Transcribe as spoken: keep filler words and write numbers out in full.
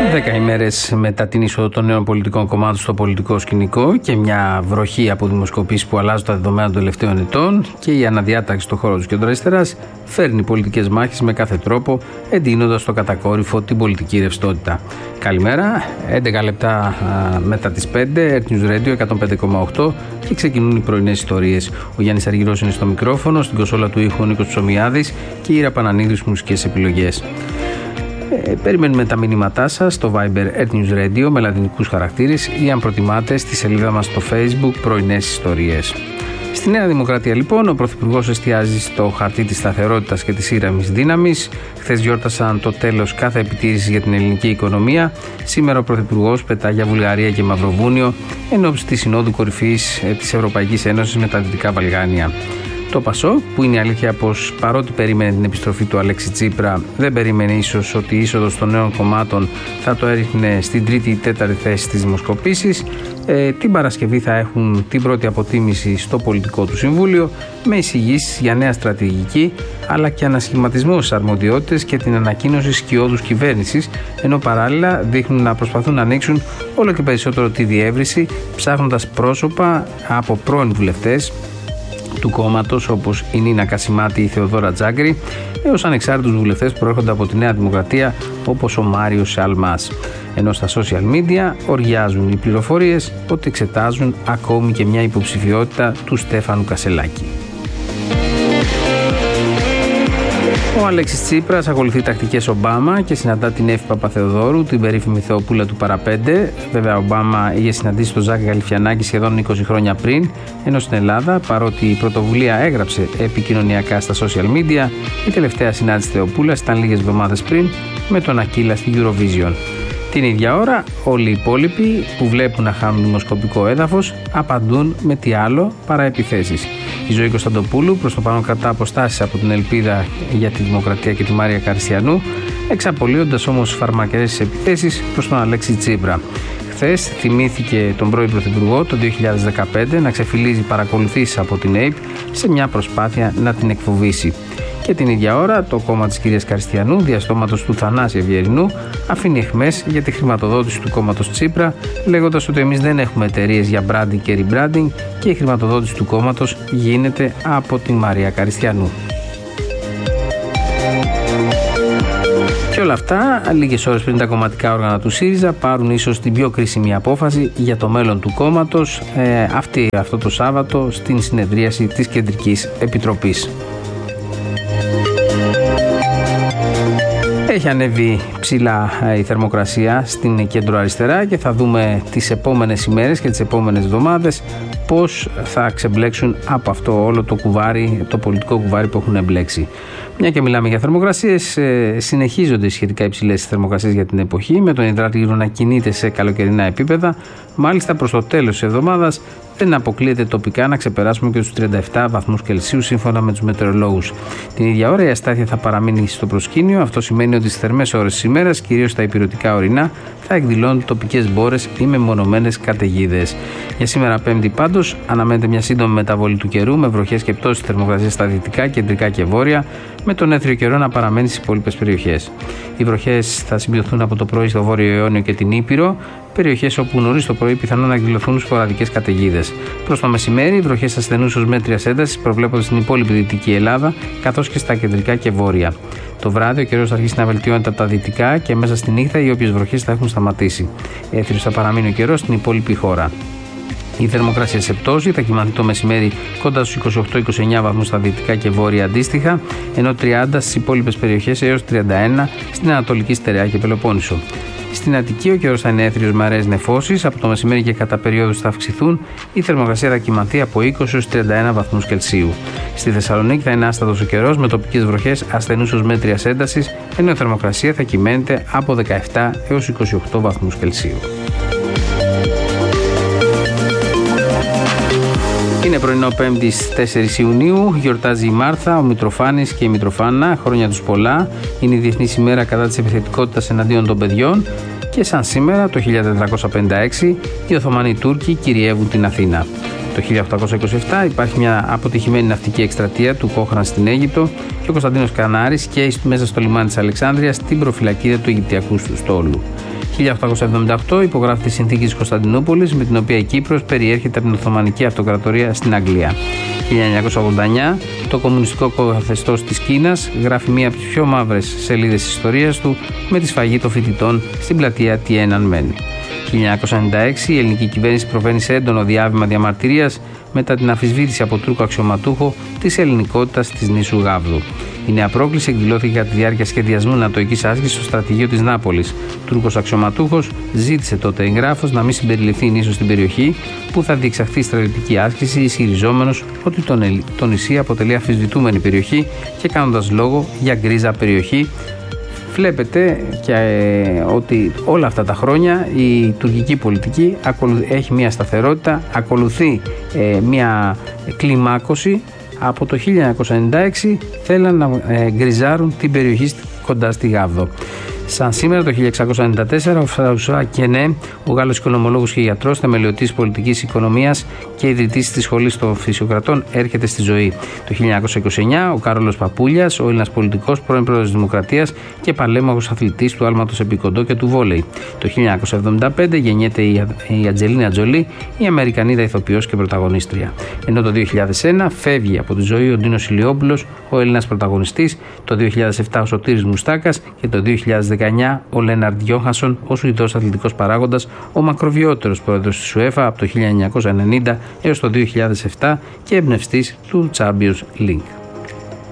Δέκα ημέρες μετά την είσοδο των νέων πολιτικών κομμάτων στο πολιτικό σκηνικό και μια βροχή από δημοσκοπήσεις που αλλάζουν τα δεδομένα των τελευταίων ετών και η αναδιάταξη στον χώρο της κεντροαριστεράς φέρνει πολιτικές μάχες με κάθε τρόπο, εντείνοντας στο κατακόρυφο την πολιτική ρευστότητα. Καλημέρα, έντεκα λεπτά μετά τις πέντε, Earth News Radio εκατόν πέντε κόμμα οκτώ και ξεκινούν οι πρωινές ιστορίες. Ο Γιάννης Αργυρός είναι στο μικρόφωνο, στην κονσόλα του ήχου ο Νίκος Ψωμιάδης και η Ήρα Πανανίδης μουσικές επιλογές. Ε, περιμένουμε τα μηνύματά σας στο Viber Earth News Radio με λατινικούς χαρακτήρες ή αν προτιμάτε στη σελίδα μας στο Facebook πρωινές ιστορίες. Στη Νέα Δημοκρατία λοιπόν ο Πρωθυπουργός εστιάζει στο χαρτί της σταθερότητας και της ήρεμης δύναμης. Χθες γιόρτασαν το τέλος κάθε επιτήρησης για την ελληνική οικονομία. Σήμερα ο Πρωθυπουργός πετά για Βουλγαρία και Μαυροβούνιο εν ώψη της Συνόδου Κορυφής της Ευρωπαϊκής Ένωσης με τα Δυτικά Βαλκάνια. Το ΠΑΣΟΚ, που είναι η αλήθεια πως παρότι περίμενε την επιστροφή του Αλέξη Τσίπρα, δεν περίμενε ίσως ότι η είσοδος των νέων κομμάτων θα το έριχνε στην τρίτη ή τέταρτη θέση στις δημοσκοπήσεις. Ε, την Παρασκευή θα έχουν την πρώτη αποτίμηση στο πολιτικό του συμβούλιο με εισηγήσεις για νέα στρατηγική αλλά και ανασχηματισμό στις αρμοδιότητες και την ανακοίνωση σκιώδους κυβέρνησης, ενώ παράλληλα δείχνουν να προσπαθούν να ανοίξουν όλο και περισσότερο τη διεύρυνση, ψάχνοντας πρόσωπα από πρώην βουλευτές του κόμματος όπως η Νίνα Κασιμάτη ή η Θεοδόρα Τζάγκρη, έως ανεξάρτητους βουλευτές που προέρχονται από τη Νέα Δημοκρατία όπως ο Μάριος Σαλμάς. Ενώ στα social media οργιάζουν οι πληροφορίες ότι εξετάζουν ακόμη και μια υποψηφιότητα του Στέφανου Κασελάκη. Ο Αλέξης Τσίπρας ακολουθεί τακτικές Ομπάμα και συναντά την Εύη Παπαθεοδόρου, την περίφημη Θεοπούλα του Παραπέντε. Βέβαια, ο Ομπάμα είχε συναντήσει τον Ζάκη Γαλιφιανάκη σχεδόν είκοσι χρόνια πριν, ενώ στην Ελλάδα, παρότι η πρωτοβουλία έγραψε επικοινωνιακά στα social media, η τελευταία συνάντηση Θεοπούλας ήταν λίγες εβδομάδες πριν με τον Ακύλα στη Eurovision. Την ίδια ώρα, όλοι οι υπόλοιποι που βλέπουν να χάνουν δημοσκοπικό έδαφος απαντούν με τι άλλο παρά επιθέσεις. Η Ζωή Κωνσταντοπούλου προς το παρόν κρατά αποστάσεις από την Ελπίδα για τη Δημοκρατία και τη Μάρια Καριστιανού, εξαπολύοντας όμως φαρμακερές επιθέσεις προς τον Αλέξη Τσίπρα. Χθες θυμήθηκε τον πρώην Πρωθυπουργό το δύο χιλιάδες δεκαπέντε να ξεφυλίζει παρακολουθήσεις από την ΕΙΠ σε μια προσπάθεια να την εκφοβήσει. Και την ίδια ώρα το κόμμα της κυρίας Καριστιανού, διαστόματος του Θανάση Ευγερινού, αφήνει αιχμές για τη χρηματοδότηση του κόμματος Τσίπρα, λέγοντας ότι εμείς δεν έχουμε εταιρείες για branding και rebranding και η χρηματοδότηση του κόμματος γίνεται από την Μαρία Καριστιανού. Και όλα αυτά λίγες ώρες πριν τα κομματικά όργανα του ΣΥΡΙΖΑ πάρουν ίσως την πιο κρίσιμη απόφαση για το μέλλον του κόμματος, ε, αυτή, αυτό το Σάββατο στην συνεδρίαση της Κεντρικής Επιτροπής. Έχει ανέβει ψηλά η θερμοκρασία στην κεντροαριστερά και θα δούμε τις επόμενες ημέρες και τις επόμενες εβδομάδες πώς θα ξεμπλέξουν από αυτό όλο το κουβάρι, το πολιτικό κουβάρι που έχουν εμπλέξει. Μια και μιλάμε για θερμοκρασίες, συνεχίζονται οι σχετικά υψηλές θερμοκρασίες για την εποχή, με τον υδράτηγυρο να κινείται σε καλοκαιρινά επίπεδα. Μάλιστα προς το τέλος της εβδομάδας δεν αποκλείεται τοπικά να ξεπεράσουμε και τους τριάντα επτά βαθμούς Κελσίου σύμφωνα με τους μετεωρολόγους. Την ίδια ώρα η αστάθεια θα παραμείνει στο προσκήνιο. Αυτό σημαίνει ότι στις θερμές ώρες της ημέρας, κυρίως στα ηπειρωτικά ορεινά, θα εκδηλώνουν τοπικές μπόρες ή μεμονωμένες καταιγίδες. Για σήμερα Πέμπτη πάντως αναμένεται μια σύντομη μεταβολή του καιρού με βροχές και πτώσεις θερμοκρασίας στα δυτικά, κεντρικά και βόρεια, με τον έθριο καιρό να παραμένει στις υπόλοιπες περιοχές. Οι βροχές θα συμπληρωθούν από το πρωί στο Βόρειο Ιόνιο και την Ήπειρο, περιοχές όπου νωρίς το πρωί πιθανόν να εκδηλωθούν σποραδικές καταιγίδες. Προς το μεσημέρι, οι βροχές ασθενούς ως μέτριας έντασης προβλέπονται στην υπόλοιπη Δυτική Ελλάδα, καθώς και στα κεντρικά και βόρεια. Το βράδυ ο καιρός θα αρχίσει να βελτιώνεται από τα δυτικά και μέσα στη νύχτα οι όποιες βροχές θα έχουν σταματήσει. Έθριος θα παραμείνει ο καιρός στην υπόλοιπη χώρα. Η θερμοκρασία σε πτώση θα κοιμανθεί το μεσημέρι κοντά στους είκοσι οκτώ με είκοσι εννέα βαθμούς στα δυτικά και βόρεια αντίστοιχα, ενώ τριάντα στις υπόλοιπες περιοχές έως τριάντα ένα στην Ανατολική Στερεά και Πελοπόννησο. Στην Αττική ο καιρός θα είναι έθριος με αραιές νεφώσεις, από το μεσημέρι και κατά περιόδους θα αυξηθούν, η θερμοκρασία θα κοιμανθεί από είκοσι έως τριάντα ένα βαθμούς Κελσίου. Στη Θεσσαλονίκη θα είναι άστατος ο καιρός με τοπικές βροχές ασθενούς ως μέτριας έντασης, ενώ η θερμοκρασία θα κυμαίνεται από δεκαεπτά έως είκοσι οκτώ βαθμούς Κελσίου. Είναι πρωινό Πέμπτη τέσσερις Ιουνίου, γιορτάζει η Μάρθα, ο Μητροφάνης και η Μητροφάννα, χρόνια τους πολλά. Είναι η Διεθνής ημέρα κατά της επιθετικότητας εναντίον των παιδιών και σαν σήμερα το χίλια τετρακόσια πενήντα έξι οι Οθωμανοί Τούρκοι κυριεύουν την Αθήνα. Το χίλια οκτακόσια είκοσι επτά υπάρχει μια αποτυχημένη ναυτική εκστρατεία του Κόχραν στην Αίγυπτο και ο Κωνσταντίνος Κανάρης καίει μέσα στο λιμάνι της Αλεξάνδρειας την προφυλακίδα του Αιγυπτιακού στόλου. χίλια οκτακόσια εβδομήντα οκτώ υπογράφει τη συνθήκη της Κωνσταντινούπολης, με την οποία η Κύπρος περιέρχεται από την Οθωμανική Αυτοκρατορία στην Αγγλία. χίλια εννιακόσια ογδόντα εννέα το κομμουνιστικό καθεστώς της Κίνας γράφει μία από τις πιο μαύρες σελίδες της ιστορίας του με τη σφαγή των φοιτητών στην πλατεία Tiananmen. χίλια εννιακόσια ενενήντα έξι η ελληνική κυβέρνηση προβαίνει σε έντονο διάβημα διαμαρτυρίας μετά την αμφισβήτηση από Τούρκο αξιωματούχο της ελληνικότητας της νήσου Γάβδου. Η νέα πρόκληση εκδηλώθηκε κατά τη διάρκεια σχεδιασμού νατοικής άσκησης στο στρατηγείο της Νάπολης. Τούρκος αξιωματούχος ζήτησε τότε εγγράφος να μην συμπεριληφθεί η νήσος στην περιοχή που θα διεξαχθεί στρατιωτική άσκηση, ισχυριζόμενος ότι το νησί αποτελεί αμφισβητούμενη περιοχή και κάνοντας λόγο για γκρίζα περιοχή. Βλέπετε και ε, ότι όλα αυτά τα χρόνια η τουρκική πολιτική έχει μια σταθερότητα, ακολουθεί ε, μια κλιμάκωση. Από το χίλια εννιακόσια ενενήντα έξι θέλαν να ε, γκριζάρουν την περιοχή κοντά στη Γάβδο. Σαν σήμερα το χίλια εξακόσια ενενήντα τέσσερα ο Φραουσουά Κενέ, ο Γάλλος οικονομολόγος και γιατρός, θεμελιωτής πολιτικής οικονομίας και ιδρυτής της Σχολής των Φυσιοκρατών, έρχεται στη ζωή. Το χίλια εννιακόσια είκοσι εννέα ο Κάρολος Παπούλιας, ο Έλληνας πολιτικός, πρώην πρόεδρος της Δημοκρατίας και παλέμαχος αθλητής του άλματος επί κοντό και του βόλεϊ. Το χίλια εννιακόσια εβδομήντα πέντε γεννιέται η Αντζελίνα Τζολί, η Αμερικανίδα ηθοποιός και πρωταγωνίστρια. Ενώ το δύο χιλιάδες ένα φεύγει από τη ζωή ο Ντίνος Ηλιόπουλος, ο Έλληνας πρωταγωνιστής, το δύο χιλιάδες επτά ο Σωτήρης Μουστάκας και το δύο χιλιάδες δεκαεννέα ο Λέναρντ Γιόχανσον, ο Σουηδός αθλητικός παράγοντας, ο μακροβιότερος πρόεδρος της UEFA από το χίλια εννιακόσια ενενήντα έως το δύο χιλιάδες επτά και εμπνευστής του Champions League.